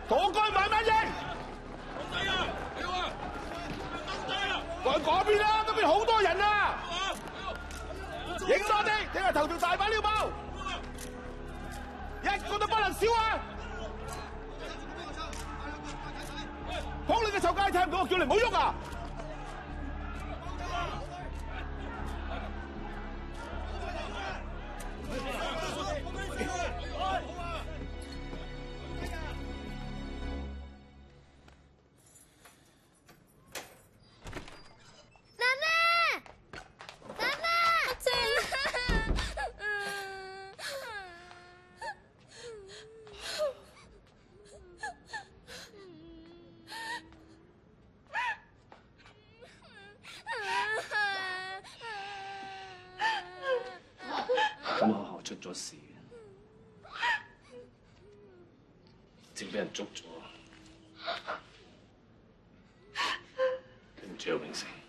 躲過慢慢影。過去嗰邊啦，嗰邊好多人啊！影多啲，聽日頭條大把料報，一個都不能少啊！捧你個臭街聽唔到我叫你唔好喐啊！ 咁學校出咗事，正俾人捉咗，對唔住啊，永成。